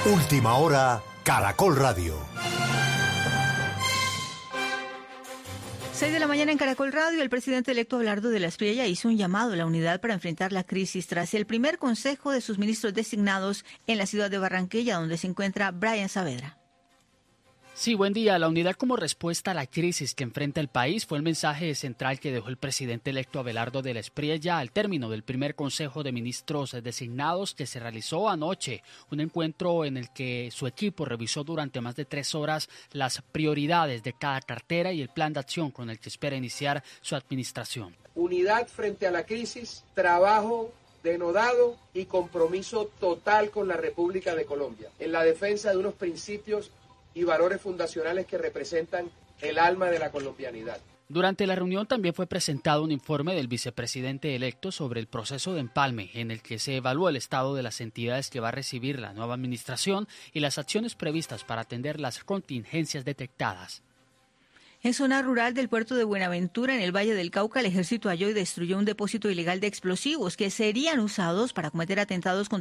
Última hora, Caracol Radio. 6 de la mañana en Caracol Radio, el presidente electo Abelardo de la Espriella hizo un llamado a la unidad para enfrentar la crisis tras el primer consejo de sus ministros designados en la ciudad de Barranquilla, donde se encuentra Brian Saavedra. Sí, buen día. La unidad como respuesta a la crisis que enfrenta el país fue el mensaje central que dejó el presidente electo Abelardo de la Espriella al término del primer Consejo de Ministros designados que se realizó anoche. Un encuentro en el que su equipo revisó durante más de 3 horas las prioridades de cada cartera y el plan de acción con el que espera iniciar su administración. Unidad frente a la crisis, trabajo denodado y compromiso total con la República de Colombia en la defensa de unos principios y valores fundacionales que representan el alma de la colombianidad. Durante la reunión también fue presentado un informe del vicepresidente electo sobre el proceso de empalme, en el que se evaluó el estado de las entidades que va a recibir la nueva administración y las acciones previstas para atender las contingencias detectadas. En zona rural del puerto de Buenaventura, en el Valle del Cauca, el ejército halló y destruyó un depósito ilegal de explosivos que serían usados para cometer atentados contra